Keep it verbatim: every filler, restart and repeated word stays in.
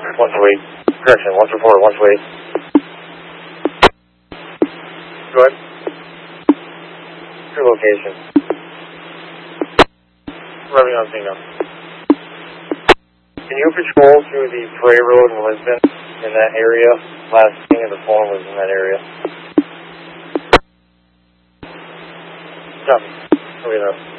Once a week. Correction, once report, once a week. Go ahead. Your location. Rubbing on signal. Can you patrol through the Prairie Road in Lisbon, in that area? Last thing of the form was in that area. Stop. Okay, no.